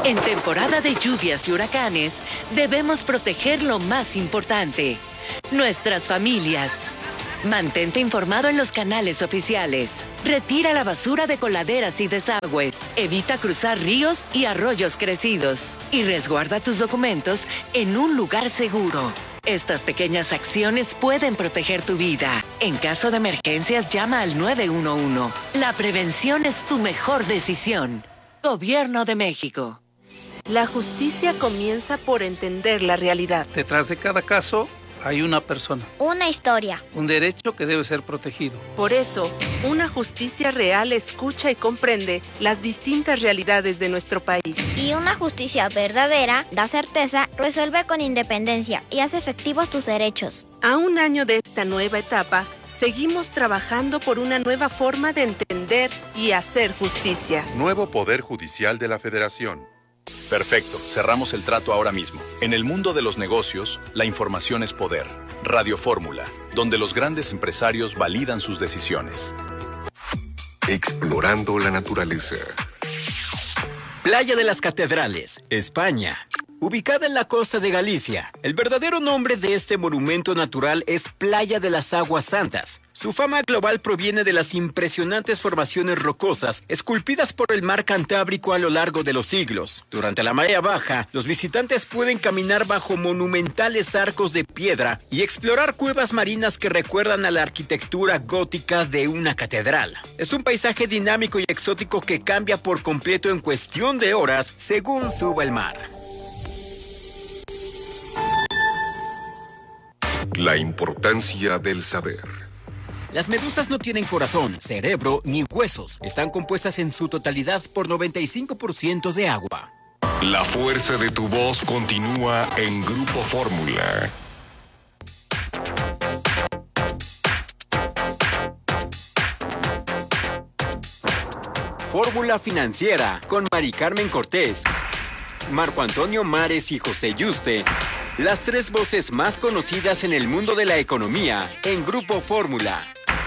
En temporada de lluvias y huracanes, debemos proteger lo más importante, nuestras familias. Mantente informado en los canales oficiales. Retira la basura de coladeras y desagües. Evita cruzar ríos y arroyos crecidos. Y resguarda tus documentos en un lugar seguro. Estas pequeñas acciones pueden proteger tu vida. En caso de emergencias, llama al 911. La prevención es tu mejor decisión. Gobierno de México. La justicia comienza por entender la realidad. Detrás de cada caso hay una persona. Una historia. Un derecho que debe ser protegido. Por eso, una justicia real escucha y comprende las distintas realidades de nuestro país. Y una justicia verdadera da certeza, resuelve con independencia y hace efectivos tus derechos. A un año de esta nueva etapa, seguimos trabajando por una nueva forma de entender y hacer justicia. Nuevo Poder Judicial de la Federación. Perfecto, cerramos el trato ahora mismo. En el mundo de los negocios, la información es poder. Radio Fórmula, donde los grandes empresarios validan sus decisiones. Explorando la naturaleza. Playa de las Catedrales, España. Ubicada en la costa de Galicia, el verdadero nombre de este monumento natural es Playa de las Aguas Santas. Su fama global proviene de las impresionantes formaciones rocosas esculpidas por el mar Cantábrico a lo largo de los siglos. Durante la marea baja, los visitantes pueden caminar bajo monumentales arcos de piedra y explorar cuevas marinas que recuerdan a la arquitectura gótica de una catedral. Es un paisaje dinámico y exótico que cambia por completo en cuestión de horas según suba el mar. La importancia del saber. Las medusas no tienen corazón, cerebro ni huesos. Están compuestas en su totalidad por 95% de agua. La fuerza de tu voz continúa en Grupo Fórmula. Fórmula Financiera con Mari Carmen Cortés, Marco Antonio Mares y José Yuste. Las tres voces más conocidas en el mundo de la economía en Grupo Fórmula.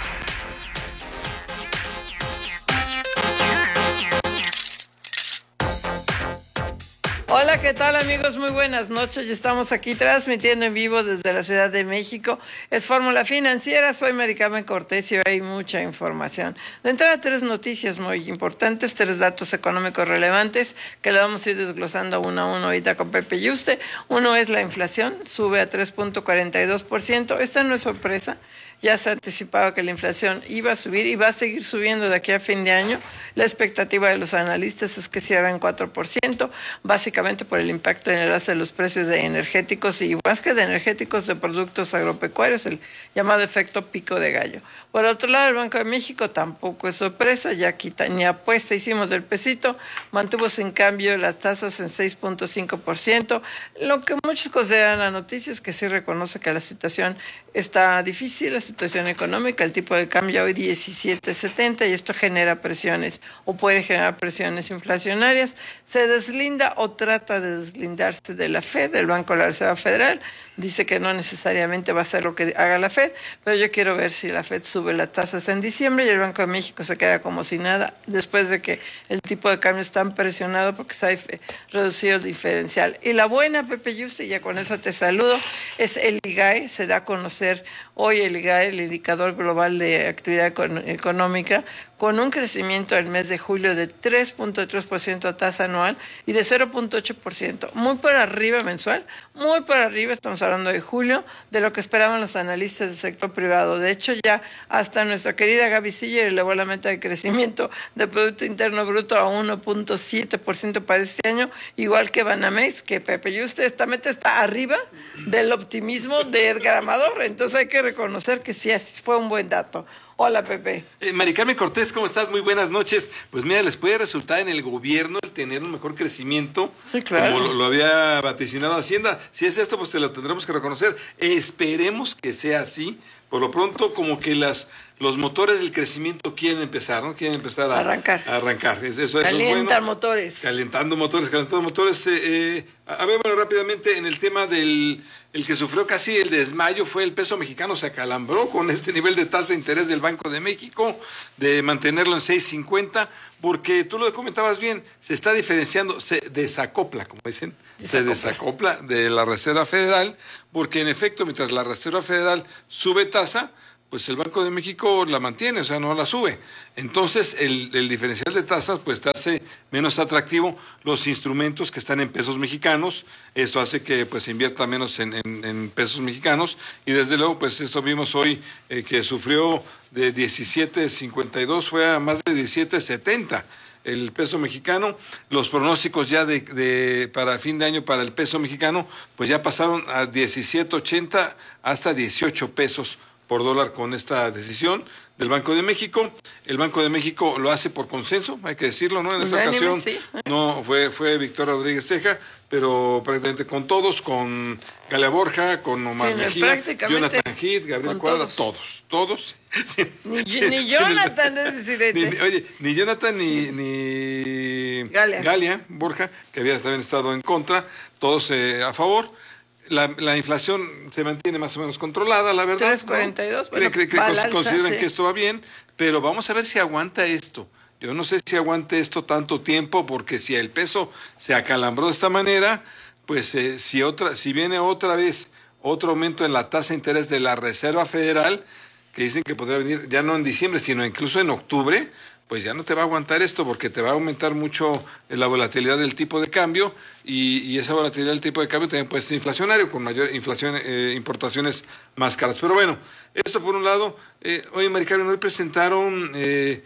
Hola, ¿qué tal amigos? Muy buenas noches. Ya estamos aquí transmitiendo en vivo desde la Ciudad de México. Es Fórmula Financiera, soy Mari Carmen Cortés y hay mucha información. De entrada, tres noticias muy importantes, tres datos económicos relevantes que le vamos a ir desglosando uno a uno ahorita con Pepe Yuste. Uno es la inflación, sube a 3.42%. Esta no es sorpresa. Ya se anticipaba que la inflación iba a subir y va a seguir subiendo de aquí a fin de año. La expectativa de los analistas es que cierre en 4%, básicamente por el impacto en el alza de los precios de energéticos y más que de energéticos, de productos agropecuarios, el llamado efecto pico de gallo. Por otro lado, el Banco de México tampoco es sorpresa, ya quita ni apuesta hicimos del pesito, mantuvo sin cambio las tasas en 6.5%. Lo que muchos consideran la noticia es que sí reconoce que la situación está difícil, la situación económica, el tipo de cambio hoy 17.70 y esto genera presiones o puede generar presiones inflacionarias. Se deslinda o trata de deslindarse de la Fed, del Banco de la Reserva Federal. Dice que no necesariamente va a ser lo que haga la Fed, pero yo quiero ver si la Fed sube las tasas en diciembre y el Banco de México se queda como si nada después de que el tipo de cambio está tan presionado porque se ha reducido el diferencial. Y la buena, Pepe Yuste, y ya con eso te saludo, es el IGAE. Se da a conocer hoy el IGAE, el Indicador Global de Actividad Económica, con un crecimiento del mes de julio de 3.3% a tasa anual y de 0.8%, muy por arriba mensual, muy por arriba, estamos hablando de julio, de lo que esperaban los analistas del sector privado. De hecho, ya hasta nuestra querida Gaby Siller elevó la meta de crecimiento del Producto Interno Bruto a 1.7% para este año, igual que Banamex, que Pepe Yuste, esta meta está arriba del optimismo de Edgar Amador, entonces hay que reconocer que sí fue un buen dato. Hola, Pepe. Mari Carmen Cortés, ¿cómo estás? Muy buenas noches. Pues mira, les puede resultar en el gobierno el tener un mejor crecimiento, sí, claro, como lo había vaticinado Hacienda. Si es esto, pues te lo tendremos que reconocer. Esperemos que sea así. Por lo pronto, como que los motores del crecimiento quieren empezar, ¿no? Quieren empezar a arrancar. Eso es bueno. Motores. Calentando motores. A ver, bueno, rápidamente, en el tema el que sufrió casi el desmayo fue el peso mexicano, se acalambró con este nivel de tasa de interés del Banco de México, de mantenerlo en 6.50. porque tú lo comentabas bien, se está diferenciando, se desacopla, como dicen, se desacopla de la Reserva Federal, porque en efecto, mientras la Reserva Federal sube tasa, pues el Banco de México la mantiene, o sea, no la sube. Entonces, el diferencial de tasas, pues te hace menos atractivo los instrumentos que están en pesos mexicanos. Esto hace que pues se invierta menos en pesos mexicanos. Y desde luego, pues esto vimos hoy que sufrió de 17.52, fue a más de 17.70 el peso mexicano. Los pronósticos ya para fin de año para el peso mexicano, pues ya pasaron a 17.80 hasta 18 pesos por dólar con esta decisión del Banco de México. El Banco de México lo hace por consenso, hay que decirlo, ¿no? En esta ocasión no fue Víctor Rodríguez Ceja, pero prácticamente con todos, con Galia Borja, con Omar Mejía, Jonathan Heath, Gabriel Cuadra, todos. Ni Jonathan es disidente. Ni Jonathan ni Galia Borja, que había también estado en contra, todos a favor. La inflación se mantiene más o menos controlada, la verdad. 3.42. Bueno, consideran que esto va bien, pero vamos a ver si aguanta esto. Yo no sé si aguante esto tanto tiempo, porque si el peso se acalambró de esta manera, pues si viene otra vez otro aumento en la tasa de interés de la Reserva Federal, que dicen que podría venir ya no en diciembre, sino incluso en octubre, pues ya no te va a aguantar esto, porque te va a aumentar mucho la volatilidad del tipo de cambio, y esa volatilidad del tipo de cambio también puede ser inflacionario, con mayor inflación, importaciones más caras. Pero bueno, esto por un lado. Hoy, Mari Carmen, hoy presentaron que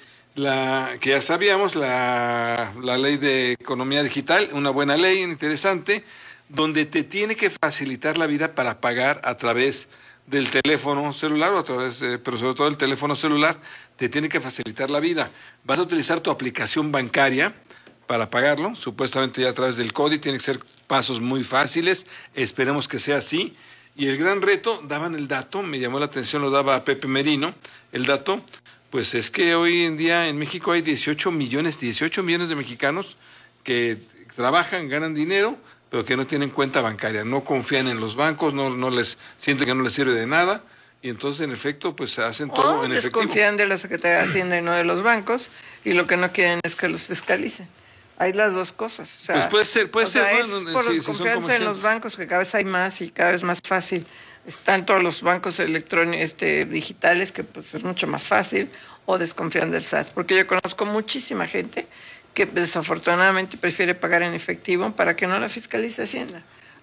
ya sabíamos, la ley de economía digital, una buena ley, interesante, donde te tiene que facilitar la vida para pagar a través del teléfono celular, pero sobre todo el teléfono celular, te tiene que facilitar la vida. Vas a utilizar tu aplicación bancaria para pagarlo, supuestamente ya a través del CODI, tiene que ser pasos muy fáciles, esperemos que sea así. Y el gran reto, daban el dato, me llamó la atención, lo daba Pepe Merino, el dato, pues es que hoy en día en México hay 18 millones de mexicanos que trabajan, ganan dinero, pero que no tienen cuenta bancaria, no confían en los bancos, no les sienten que no les sirve de nada, y entonces en efecto pues hacen todo en efectivo. Desconfían de la Secretaría de Hacienda y no de los bancos, y lo que no quieren es que los fiscalicen. Hay las dos cosas. O sea, pues puede ser. Es por desconfianza en los bancos, que cada vez hay más y cada vez más fácil. Están todos los bancos electrónicos, digitales, que pues es mucho más fácil, o desconfían del SAT. Porque yo conozco muchísima gente que desafortunadamente prefiere pagar en efectivo para que no la fiscalice Hacienda.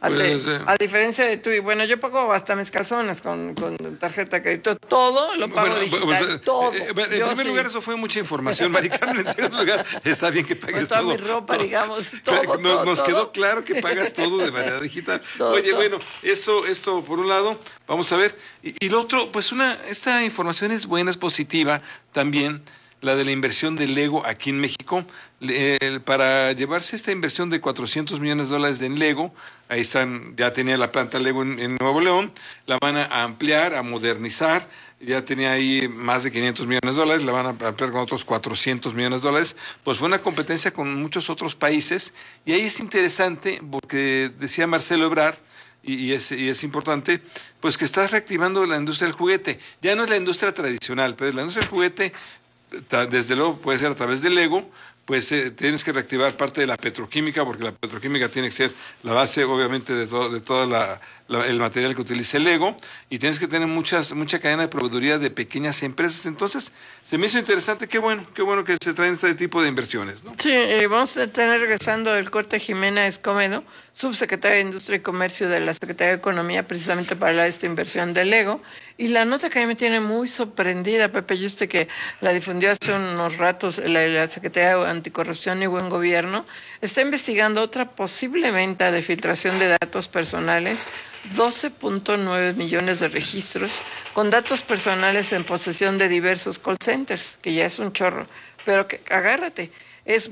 A diferencia de tú, y bueno, yo pago hasta mis calzones con tarjeta de crédito, todo lo pago digital, todo. En primer lugar, eso fue mucha información, Mari Carmen. En segundo lugar, está bien que pagues todo. Mi ropa, todo. Digamos, todo. Nos quedó claro que pagas todo de manera digital. Oye, bueno, esto por un lado, vamos a ver. Y lo otro, pues esta información es buena, es positiva también, la de la inversión de Lego aquí en México. Para llevarse esta inversión de $400 millones en Lego, ahí están, ya tenía la planta Lego en Nuevo León, la van a ampliar, a modernizar, ya tenía ahí más de $500 millones, la van a ampliar con otros $400 millones, pues fue una competencia con muchos otros países, y ahí es interesante, porque decía Marcelo Ebrard, y es importante, pues que estás reactivando la industria del juguete. Ya no es la industria tradicional, pero la industria del juguete, desde luego puede ser a través del Lego, pues tienes que reactivar parte de la petroquímica, porque la petroquímica tiene que ser la base, obviamente, de todo el material que utilice el Lego, y tienes que tener mucha cadena de proveeduría de pequeñas empresas. Entonces, se me hizo interesante, qué bueno que se traen este tipo de inversiones, ¿no? Sí, vamos a tener regresando del corte Jimena Escomedo, subsecretaria de Industria y Comercio de la Secretaría de Economía, precisamente para hablar de esta inversión del Lego. Y la nota que a mí me tiene muy sorprendida, Pepe, yo que la difundió hace unos ratos la Secretaría de Anticorrupción y Buen Gobierno, está investigando otra posible venta de filtración de datos personales, 12.9 millones de registros con datos personales en posesión de diversos call centers, que ya es un chorro, pero que agárrate. Es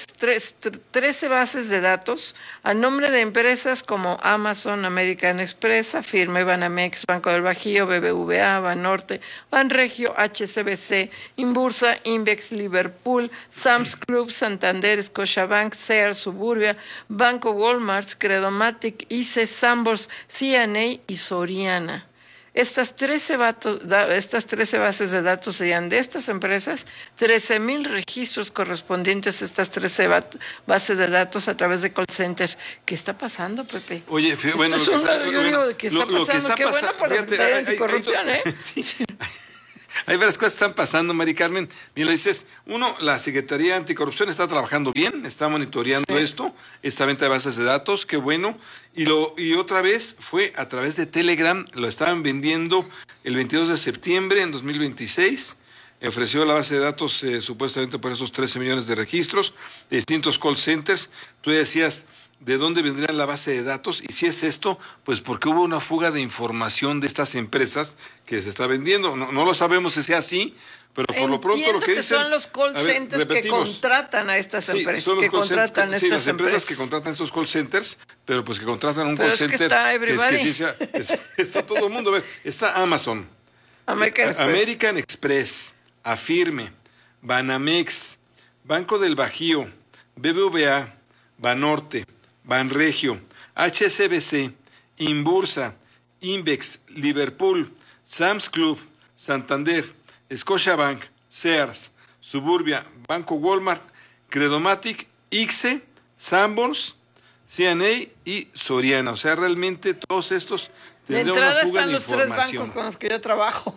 13 bases de datos a nombre de empresas como Amazon, American Express, Afirme, Banamex, Banco del Bajío, BBVA, Banorte, Banregio, HSBC, Inbursa, Invex, Liverpool, Sam's Club, Santander, Scotiabank, Sears, Suburbia, Banco Walmart, Credomatic, ICE, Sambors, C&A y Soriana. Estas 13 bases de datos serían de estas empresas, 13,000 registros correspondientes a estas 13 bases de datos a través de call centers. ¿Qué está pasando, Pepe? Oye, bueno, yo digo, ¿qué está pasando? Qué bueno por la Secretaría de Anticorrupción, ¿eh? Sí. Hay varias cosas que están pasando, Mari Carmen. Mira, dices, uno, la Secretaría de Anticorrupción está trabajando bien, está monitoreando esto, esta venta de bases de datos, qué bueno. Y otra vez fue a través de Telegram, lo estaban vendiendo el 22 de septiembre en 2026. Ofreció la base de datos supuestamente por esos 13 millones de registros de distintos call centers. Tú decías, ¿de dónde vendría la base de datos? Y si es esto, pues porque hubo una fuga de información de estas empresas que se está vendiendo. No lo sabemos si sea así, pero por lo pronto lo que dicen... son los call centers que contratan a estas empresas, son los las empresas que contratan estos call centers, pero pues que contratan un call center... Está todo el mundo. A ver, está Amazon, American Express, Afirme, Banamex, Banco del Bajío, BBVA, Banorte, Banregio, HSBC, Inbursa, Invex, Liverpool, Sam's Club, Santander, Scotiabank, Sears, Suburbia, Banco Walmart, Credomatic, ICSE, Sanborns, CNA y Soriana. O sea, realmente todos estos de entrada están los 3 bancos con los que yo trabajo.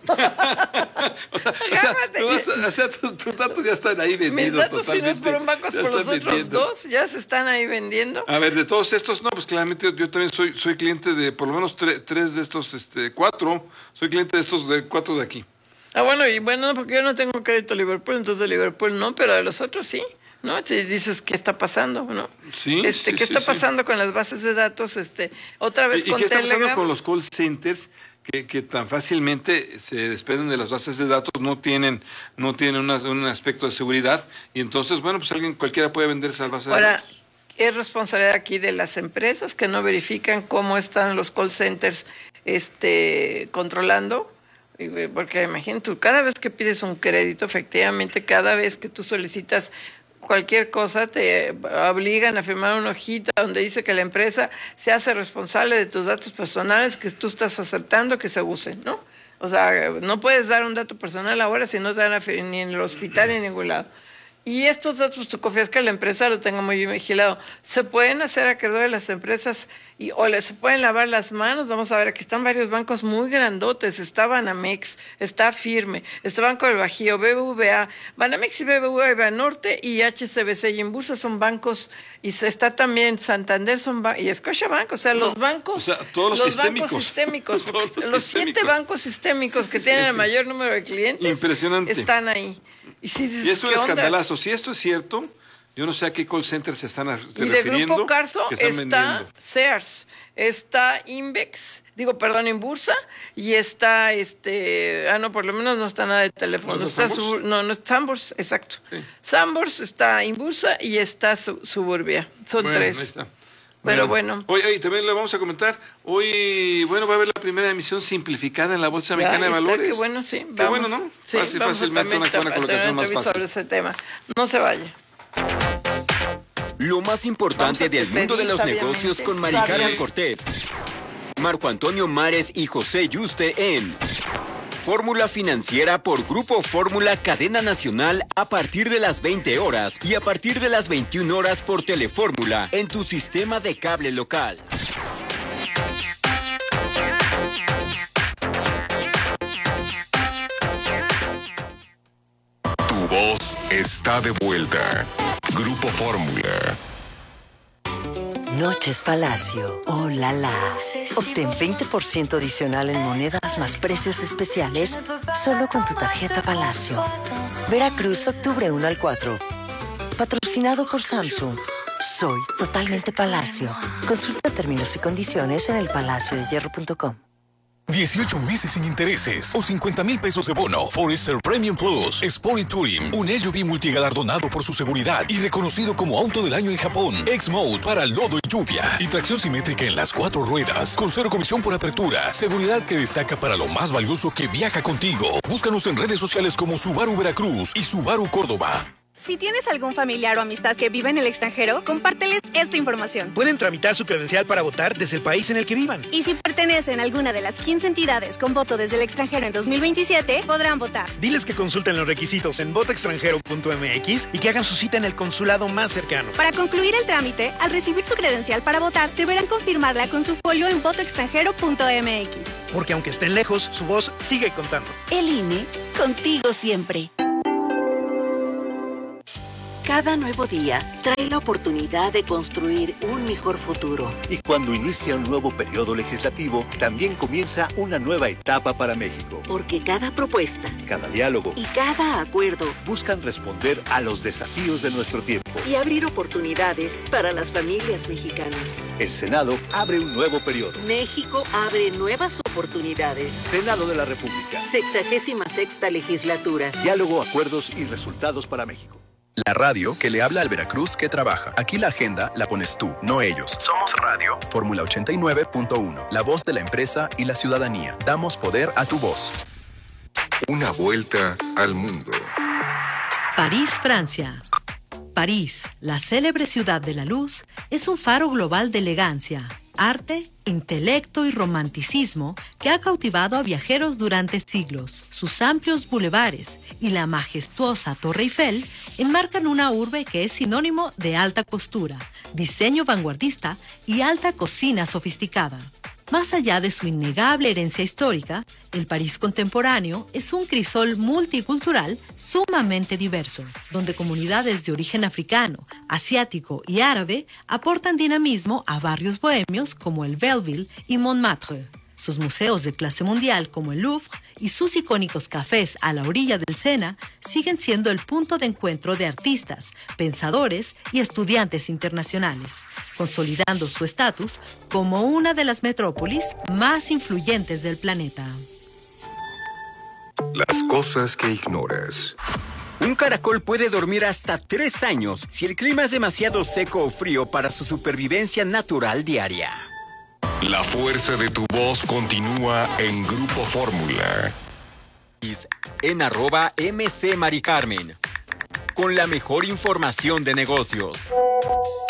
tus datos ya están ahí vendidos. Mis datos, si no es por un banco, es por los otros 2, ya se están ahí vendiendo. A ver, de todos estos, no, pues claramente yo también soy cliente de por lo menos 3 de estos, 4, soy cliente de estos 4 de aquí. Bueno, porque yo no tengo crédito Liverpool, entonces de Liverpool no, pero de los otros sí. ¿No? Si dices, ¿qué está pasando? ¿No? Sí, ¿qué está pasando con las bases de datos? Otra vez con Telegram. ¿Y qué está pasando con los call centers que tan fácilmente se desprenden de las bases de datos, no tienen un aspecto de seguridad, y entonces, bueno, pues cualquiera puede vender esa base de datos? Es responsabilidad aquí de las empresas que no verifican cómo están los call centers controlando. Porque imagínate, tú, cada vez que pides un crédito, efectivamente, cada vez que tú solicitas cualquier cosa, te obligan a firmar una hojita donde dice que la empresa se hace responsable de tus datos personales que tú estás aceptando que se usen, ¿no? O sea, no puedes dar un dato personal ahora si no te dan ni en el hospital ni en ningún lado. Y estos datos, tú confías que la empresa lo tenga muy bien vigilado. Se pueden hacer acreedores de las empresas o se pueden lavar las manos. Vamos a ver, aquí están varios bancos muy grandotes. Está Banamex, está Firme, está Banco del Bajío, BBVA, Banamex y BBVA, Banorte y HSBC y Inbursa son bancos, y está también Santander y Scotiabank, o sea, los bancos, todos los bancos sistémicos, los 7 bancos sistémicos que tienen el mayor número de clientes. Impresionante. Están ahí. Y es un escandalazo. Si esto es cierto, yo no sé a qué call center se están refiriendo. Y de Grupo Carso está vendiendo. Sears, está Invex, Inbursa, y está por lo menos no está nada de teléfono. No está Sanborns, exacto. Sí. Sanborns, está Inbursa y está Suburbia. Son 3. Ahí está. Pero bueno. Hoy también le vamos a comentar. Hoy, va a haber la primera emisión simplificada en la Bolsa Mexicana de Valores. Qué bueno, sí. Qué bueno, ¿no? Sí, fácilmente una colocación más fácil. Sobre ese tema. No se vaya. Lo más importante del mundo de los negocios con Mari Carmen Cortés, Marco Antonio Mares y José Yuste en Fórmula Financiera por Grupo Fórmula Cadena Nacional a partir de las 20 horas y a partir de las 21 horas por Telefórmula en tu sistema de cable local. Tu voz está de vuelta. Grupo Fórmula. Noches Palacio. ¡Oh, la la! Obtén 20% adicional en monedas más precios especiales solo con tu tarjeta Palacio. Veracruz, octubre 1 al 4. Patrocinado por Samsung. Soy totalmente Palacio. Consulta términos y condiciones en elpalaciodehierro.com. 18 meses sin intereses o 50,000 pesos de bono. Forester Premium Plus Sport Touring, un SUV multigalardonado por su seguridad y reconocido como auto del año en Japón. X-Mode para lodo y lluvia y tracción simétrica en las 4 ruedas con 0 comisión por apertura. Seguridad que destaca para lo más valioso que viaja contigo. Búscanos en redes sociales como Subaru Veracruz y Subaru Córdoba. Si tienes algún familiar o amistad que vive en el extranjero, compárteles esta información. Pueden tramitar su credencial para votar desde el país en el que vivan. Y si pertenecen a alguna de las 15 entidades con voto desde el extranjero en 2027, podrán votar. Diles que consulten los requisitos en votoextranjero.mx y que hagan su cita en el consulado más cercano. Para concluir el trámite, al recibir su credencial para votar, deberán confirmarla con su folio en votoextranjero.mx. Porque aunque estén lejos, su voz sigue contando. El INE, contigo siempre. Cada nuevo día trae la oportunidad de construir un mejor futuro. Y cuando inicia un nuevo periodo legislativo, también comienza una nueva etapa para México. Porque cada propuesta, cada diálogo y cada acuerdo buscan responder a los desafíos de nuestro tiempo. Y abrir oportunidades para las familias mexicanas. El Senado abre un nuevo periodo. México abre nuevas oportunidades. Senado de la República. 66ª legislatura. Diálogo, acuerdos y resultados para México. La radio que le habla al Veracruz que trabaja. Aquí la agenda la pones tú, no ellos. Somos radio. Fórmula 89.1. La voz de la empresa y la ciudadanía. Damos poder a tu voz. Una vuelta al mundo. París, Francia. París, la célebre ciudad de la luz, es un faro global de elegancia, arte, intelecto y romanticismo que ha cautivado a viajeros durante siglos. Sus amplios bulevares y la majestuosa Torre Eiffel enmarcan una urbe que es sinónimo de alta costura, diseño vanguardista y alta cocina sofisticada. Más allá de su innegable herencia histórica, el París contemporáneo es un crisol multicultural sumamente diverso, donde comunidades de origen africano, asiático y árabe aportan dinamismo a barrios bohemios como el Belleville y Montmartre. Sus museos de clase mundial como el Louvre y sus icónicos cafés a la orilla del Sena siguen siendo el punto de encuentro de artistas, pensadores y estudiantes internacionales, consolidando su estatus como una de las metrópolis más influyentes del planeta. Las cosas que ignoras. Un caracol puede dormir hasta 3 años si el clima es demasiado seco o frío para su supervivencia natural diaria. La fuerza de tu voz continúa en Grupo Fórmula. En @MC Mari Carmen. Con la mejor información de negocios.